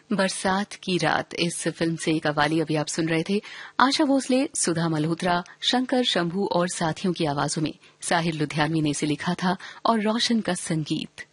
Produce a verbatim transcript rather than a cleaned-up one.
बरसात की रात इस फिल्म से कव्वाली अभी आप सुन रहे थे। आशा भोसले, सुधा मल्होत्रा, शंकर शंभू और साथियों की आवाजों में साहिर लुधियानवी ने इसे लिखा था और रोशन का संगीत।